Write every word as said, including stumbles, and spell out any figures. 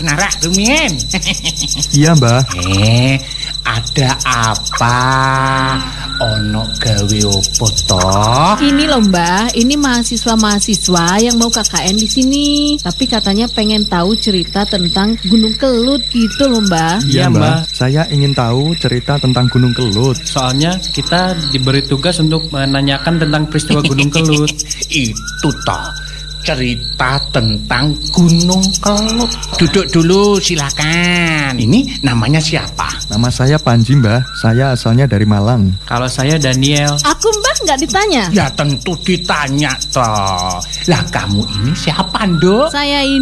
Narak Rumien. Iya mbah. Eh, ada apa? Ono gawe opo toh? Ini loh Mbah, ini mahasiswa-mahasiswa yang mau K K N di sini. Tapi katanya pengen tahu cerita tentang Gunung Kelut gitu loh Mbah. Iya mbah. Saya ingin tahu cerita tentang Gunung Kelut. Soalnya kita diberi tugas untuk menanyakan tentang peristiwa Gunung Kelut. Itu toh, cerita tentang Gunung Kelut. Duduk dulu silakan. Ini namanya siapa? Nama saya Panji mbah. Saya asalnya dari Malang. Kalau saya Daniel. Aku Mbah nggak ditanya. Ya tentu ditanya toh. Lah kamu ini siapa, Nduk? Saya ini